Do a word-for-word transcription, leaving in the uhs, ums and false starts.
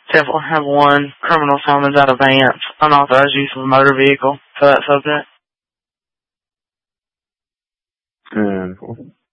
Definitely have one. Criminal summons out of Vance. Unauthorized use of a motor vehicle for that subject. And